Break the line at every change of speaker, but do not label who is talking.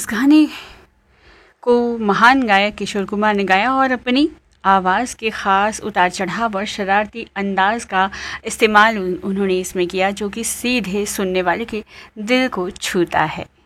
गाने को महान गायक किशोर कुमार ने गाया और अपनी आवाज़ के ख़ास उतार चढ़ाव और शरारती अंदाज का इस्तेमाल उन्होंने इसमें किया, जो कि सीधे सुनने वाले के दिल को छूता है।